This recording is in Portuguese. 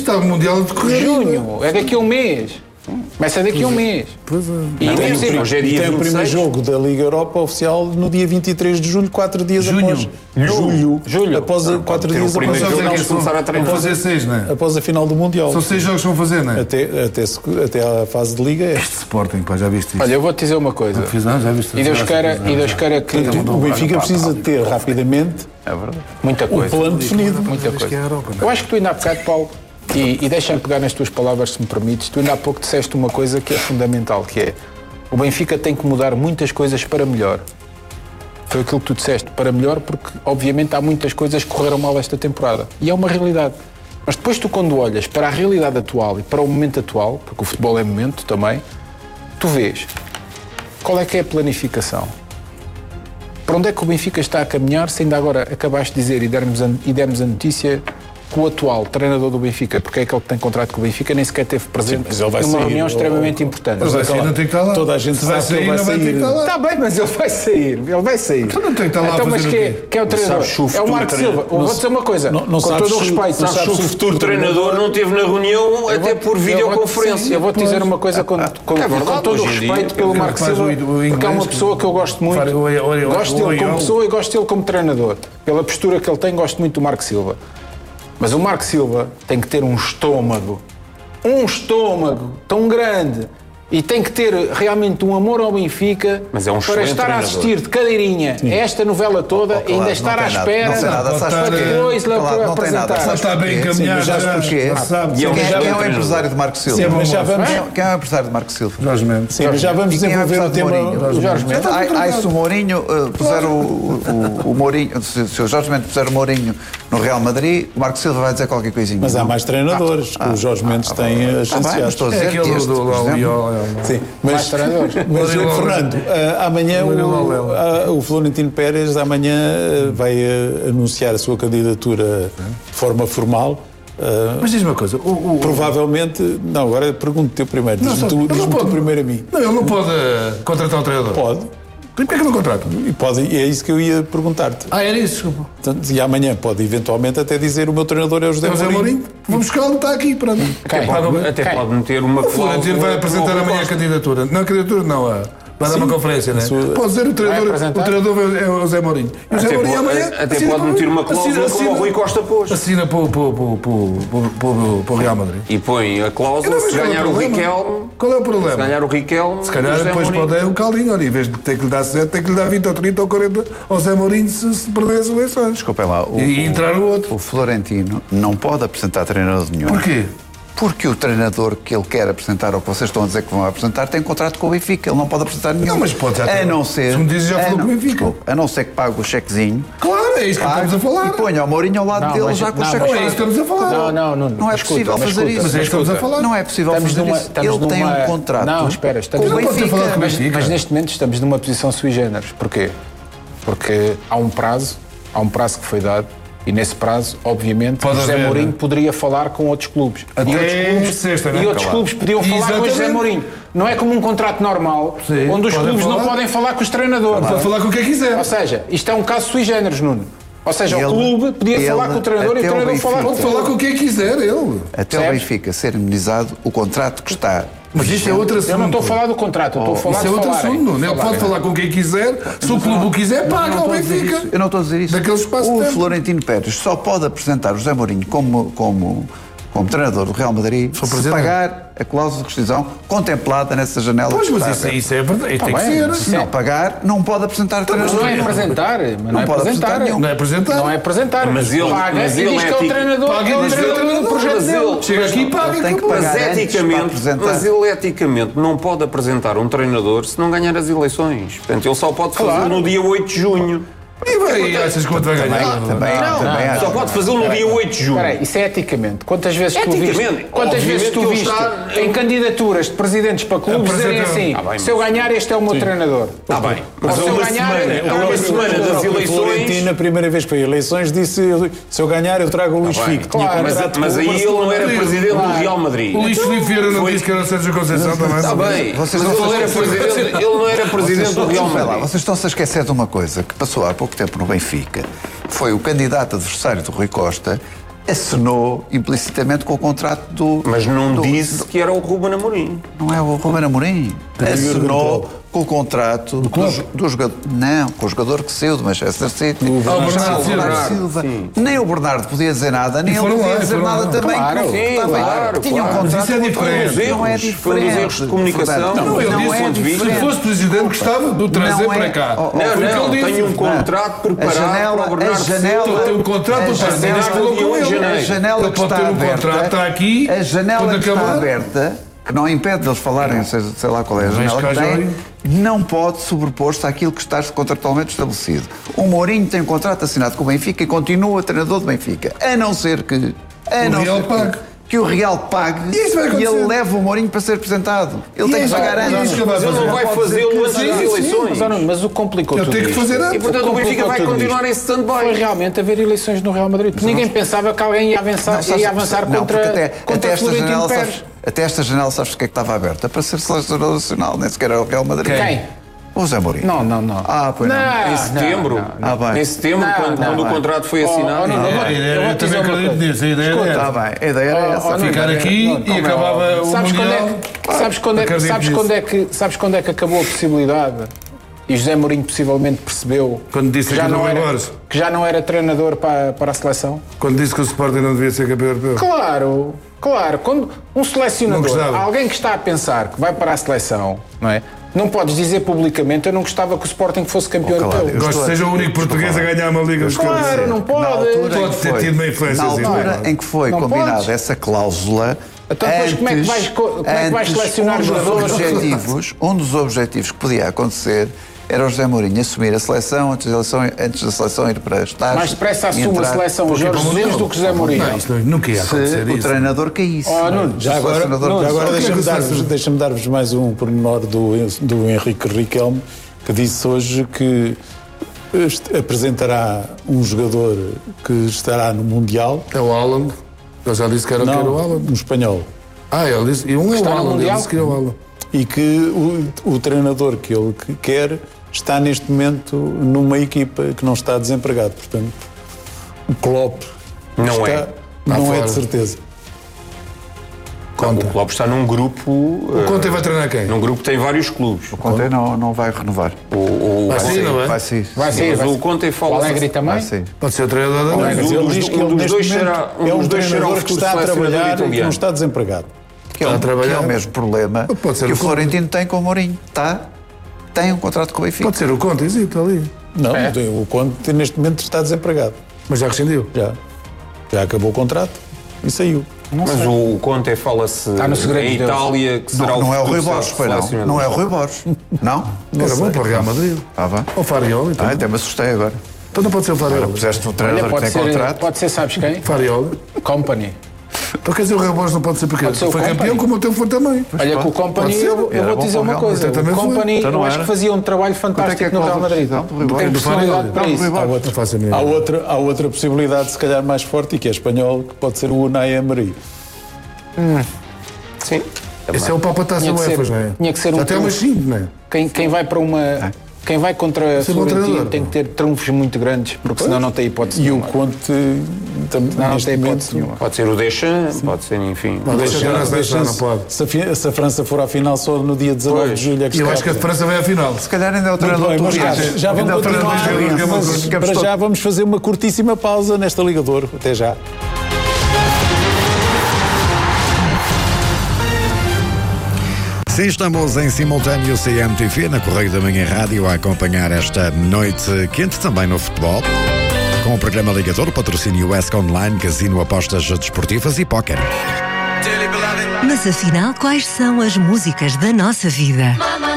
está o Mundial a decorrer. Junho, é daqui a um mês. Começa daqui a um mês. E tem o primeiro jogo da Liga Europa oficial no dia 23 de julho, 4 dias após... Julho. Após 4 dias após a 6, não é? Após a final do Mundial. São 6 jogos que vão fazer, não é? Até à fase de Liga. Este Sporting, pá, já viste isso? Olha, eu vou-te dizer uma coisa. Já viste E Deus queira que... O Benfica precisa ter rapidamente muita coisa. Um plano definido. Muita coisa. Eu acho que tu ainda há bocado, Paulo, e deixa-me pegar nas tuas palavras, se me permites, tu ainda há pouco disseste uma coisa que é fundamental, que é o Benfica tem que mudar muitas coisas para melhor. Foi aquilo que tu disseste, para melhor, porque obviamente há muitas coisas que correram mal esta temporada. E é uma realidade. Mas depois tu, quando olhas para a realidade atual e para o momento atual, porque o futebol é momento também, tu vês qual é que é a planificação. Para onde é que o Benfica está a caminhar, se ainda agora acabaste de dizer e dermos a notícia que o atual treinador do Benfica, porque é aquele que tem contrato com o Benfica, nem sequer esteve presente numa reunião extremamente importante. Mas vai sair, não tem que estar lá. Toda a gente vai sair, não vai ter que estar lá. Está bem, mas ele vai sair. Então não tem que estar lá a fazer mas quem é o treinador? É o Marco Silva. Vou dizer uma coisa, com todo o respeito. Sabes que o futuro treinador não esteve na reunião até por videoconferência. Eu vou-te dizer uma coisa com todo o respeito pelo Marco Silva, porque é uma pessoa que eu gosto muito. Gosto dele como pessoa e gosto dele como treinador. Pela postura que ele tem, gosto muito do Marco Silva. Mas o Marco Silva tem que ter um estômago tão grande e tem que ter realmente um amor ao Benfica para estar a assistir de cadeirinha a esta novela toda e ainda estar à espera para depois apresentar. Só está bem encaminhado. Quem é o empresário de Marco Silva? Quem é o empresário de Marco Silva? Jorge Mendes. Sim, mas já vamos desenvolver o tema. Jorge Mendes. Se o Mourinho puser o Mourinho, se o Jorge Mendes puser o Mourinho no Real Madrid, o Marco Silva vai dizer qualquer coisinha. Mas há mais treinadores que o Jorge Mendes tem agenciado. Estou a dizer que este, sim, mas Fernando, amanhã o Florentino Pérez vai anunciar a sua candidatura de forma formal. Mas diz uma coisa, provavelmente, não, agora pergunto-te primeiro, diz-me tu primeiro a mim. Não, ele não pode contratar um treinador. Pode. Porquê que não contrata? E é isso que eu ia perguntar-te. Era isso, desculpa. Portanto, e amanhã pode eventualmente até dizer o meu treinador é o José Mourinho. Vamos buscá-lo, está aqui, pronto. Até pode meter uma cláusula. O Florentino vai apresentar amanhã a candidatura. Não, a candidatura não, vai dar uma conferência, não é? Pode dizer o treinador é o José Mourinho. E o José Mourinho amanhã até pode meter uma cláusula como o Rui Costa pôs. Assina para o Real Madrid. E põe a cláusula, se ganhar o Riquelme... Qual é o problema? Se ganhar o Riquelme... Se calhar depois pode dar um caldinho, olha, em vez de ter que lhe dar 7, tem que lhe dar 20 ou 30 ou 40 ao José Mourinho se perder as eleições. Desculpem lá. E entrar o outro. O Florentino não pode apresentar treinador nenhum. Porquê? Porque o treinador que ele quer apresentar, ou que vocês estão a dizer que vão apresentar, tem contrato com o Benfica. Ele não pode apresentar nenhum. Não, mas pode já ter. A não ser... Se me dizes, já falou com o Benfica. A não ser que pague o chequezinho. Claro, é isso que estamos a falar. E ponha o Mourinho ao lado dele já com o cheque. Não, é isso que estamos a falar. Não é possível fazer isso. Mas é isso que estamos a falar. Não é possível fazer isso. Ele tem um contrato. Não, espera. Mas neste momento estamos numa posição sui generis. Porquê? Porque há um prazo que foi dado. E nesse prazo, obviamente, o José Mourinho poderia falar com outros clubes. E outros clubes podiam falar com o José Mourinho. Não é como um contrato normal, onde os clubes não podem falar com os treinadores. Pode falar com o que quiser. Ou seja, isto é um caso sui generis, Nuno. Ou seja, o clube podia falar com o treinador e o treinador falar com o falar com quem quiser, ele. Até o Benfica ser imunizado, o contrato que está... Mas isto é outro assunto. Eu não estou a falar do contrato, eu estou a falar isso é outro assunto. Ele pode falar com quem quiser, se o clube o quiser, paga ao Benfica. Eu não estou a dizer isso. Daquele espaço o Florentino Pérez só pode apresentar o José Mourinho como treinador do Real Madrid se pagar a cláusula de rescisão contemplada nessa janela. Pois, mas isso é verdade. Tem que ser. Se não pagar, não pode apresentar treinador. Mas não é apresentar. Não pode apresentar nenhum. Não é apresentar. Não é apresentar. Mas ele paga e diz que é o treinador. Paga o projeto dele. Chega aqui e paga. Tem que pagar mas ele eticamente não pode apresentar um treinador se não ganhar as eleições. Portanto, ele só pode fazer no dia 8 de junho. E achas que vai ganhar? Também só pode fazê-lo no dia 8 de junho. Espera aí, isso é eticamente. Quantas vezes tu viste em candidaturas de presidentes para clubes dizerem assim, se eu ganhar, este é o meu treinador. Está bem. Mas se eu ganhar, uma semana das eleições... Florentino, a primeira vez que foi a eleições, disse, se eu ganhar, eu trago o Luís Figo. Mas aí ele não era presidente do Real Madrid. O Luís Filipe Vieira não disse que era o Sérgio Conceição também. Está bem. Ele não era presidente do Real Madrid. Vocês estão-se a esquecer de uma coisa que passou há pouco tempo no Benfica. Foi o candidato adversário do Rui Costa assinou implicitamente com o contrato do... Mas não disse que era o Ruben Amorim. Não é o Ruben Amorim. Assinou com o contrato do jogador. Não, com o jogador que saiu do Manchester City. O Bernardo Silva. Nem o Bernardo podia dizer nada, nem ele podia dizer nada também. Claro. Tinha um contrato. Isso é diferente. Não é Foi um dos diferente. erros de comunicação. Não, ele disse, se fosse presidente, gostava de o trazer para cá. Não, tenho um contrato preparado para o Bernardo Silva. Tem um contrato A janela que está aberta. Está aqui. A janela que está aberta, que não impede deles falarem, sei lá qual é a janela que tem, não pode sobrepor-se àquilo que está contratualmente estabelecido. O Mourinho tem um contrato assinado com o Benfica e continua treinador do Benfica, a não ser que o Real pague e ele leva o Mourinho para ser apresentado. Ele tem que pagar antes. Mas ele não vai fazê-lo antes das eleições. Mas o complicou tudo. Tem que fazer antes. E portanto o Benfica vai continuar em stand-by. Foi realmente haver eleições no Real Madrid. Ninguém pensava que alguém ia avançar contra Florentino Pérez. Até esta janela, sabes o que é que estava aberta? Para ser selecionador nacional, nem sequer era o Real Madrid. Quem? O Zé Mourinho. Não. Pois não. Em setembro, bem. em setembro, quando o contrato foi assinado. Eu também acredito nisso. A ideia era Está bem, a ideia era essa. ficar aqui e acabava o Mundial. Sabes quando é que acabou a possibilidade? E José Mourinho possivelmente percebeu Quando disse que já não era treinador para a seleção? Quando disse que o Sporting não devia ser campeão europeu. Claro. Quando um selecionador, alguém que está a pensar que vai para a seleção, não é? Não podes dizer publicamente, eu não gostava que o Sporting fosse campeão europeu. Gosto que seja o único português a ganhar uma liga. Claro, não pode. Pode ter tido uma influência. Na altura em que foi combinada essa cláusula, então depois como é que vais selecionar jogadores? Um dos objetivos que podia acontecer era o José Mourinho assumir a seleção antes da seleção ir para estágio. Mais depressa assume a seleção o Jorge Jesus do que José Mourinho. Nunca ia acontecer isso. O treinador caísse. Já agora deixa-me dar-vos mais um pormenor do Henrique Riquelme, que disse hoje que apresentará um jogador que estará no Mundial. É o Haaland. Eu já disse que era o Haaland. Um espanhol. Ele disse. E um é o Haaland. Ele disse que era o Haaland. E que o treinador que ele quer está neste momento numa equipa que não está desempregado. Portanto, o Klopp não é de certeza. O Klopp está num grupo... O Conte vai treinar quem? Num grupo que tem vários clubes. O Conte não vai renovar. Vai sair, não é? Vai sair. Mas o Conte fala... O Alegre também? Pode ser o treinador da Alegre. Mas ele diz que ele neste momento é um treinador que está a trabalhar e que não está desempregado. Que é o mesmo problema que o Florentino tem com o Mourinho. Tem um contrato com o Benfica. Pode ser o Conte, existe ali. Não, o Conte neste momento está desempregado. Mas já rescindiu? Já acabou o contrato e saiu. Mas o Conte fala-se em Itália que será não é o Rui Borges, não é o Rui Borges. Não? Era bom para o Real Madrid. O Farioli. Até me assustei agora. Então não pode ser o Farioli. Puseste um treinador que tem contrato. Pode ser, sabes quem? Farioli. Company. Então quer dizer, o Real Borges não pode ser porque foi campeão como o teu foi também. Olha que o Company, eu vou-te dizer uma coisa. O Company, eu acho que fazia um trabalho fantástico no Real Madrid. Tem personalidade para isso. Há outra possibilidade, se calhar mais forte, e que é espanhol, que pode ser o Unai Emery. Sim. Esse é o Papa-Taça UEFA, não é? Tinha que ser até umas 5, não é? Quem vai para uma... Quem vai contra a Florentino tem que ter trunfos muito grandes, porque senão não tem hipótese nenhuma. E o Conte também não tem hipótese nenhuma. Pode ser o Deschamps, pode ser, enfim. Não pode. Se a França for à final só no dia 19 de julho é que eu acho que a França vai à final. Se calhar ainda é o treinador do já vamos continuar, para já vamos fazer uma curtíssima pausa nesta Liga de Ouro. Até já. Sim, estamos em simultâneo CMTV, na Correio da Manhã Rádio, a acompanhar esta noite quente também no futebol, com o programa Liga de Ouro, patrocínio UESC Online, casino, apostas desportivas e póquer. Mas afinal, quais são as músicas da nossa vida?